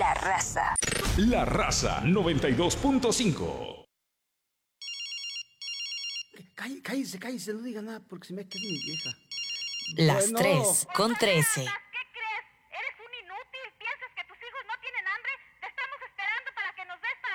La Raza. La Raza 92.5. Cállese, no diga nada porque se me queda mi vieja. Las Bueno. 3 con 13.